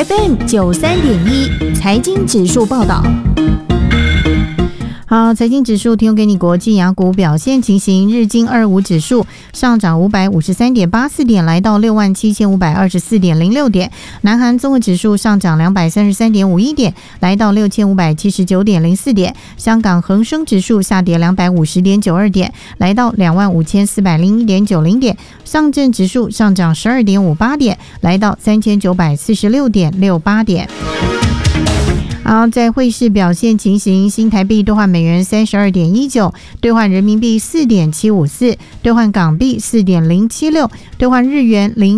FM93.1财经指数报道。 好，财经指数提供给你国际雅股表现情形。日经25指数上涨553.84点，来到67524.06点。南韩综合指数上涨233.51点，来到6579.04点。香港恒生指数下跌250.92点，来到25401.90点。上证指数上涨12.58点，来到3946.68点。好，在汇市表现情形，新台币兑换美元32.19，兑换人民币4.754，兑换港币4.076，兑换日元0